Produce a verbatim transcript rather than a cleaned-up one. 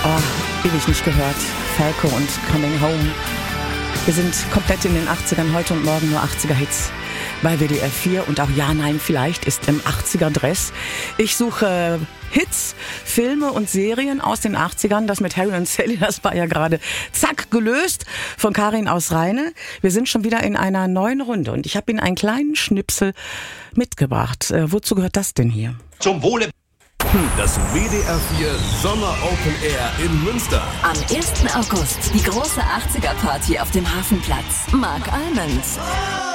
Oh, ewig nicht gehört. Falco und Coming Home. Wir sind komplett in den achtzigern, heute und morgen nur achtziger-Hits. Bei W D R vier und auch Ja, Nein, Vielleicht ist im achtziger-Dress. Ich suche Hits, Filme und Serien aus den achtzigern. Das mit Harry und Sally, das war ja gerade zack gelöst von Karin aus Rheine. Wir sind schon wieder in einer neuen Runde und ich habe Ihnen einen kleinen Schnipsel mitgebracht. Äh, wozu gehört das denn hier? Zum Wohle. Das W D R vier Sommer Open Air in Münster. Am ersten August die große achtziger-Party auf dem Hafenplatz. Mark Almond.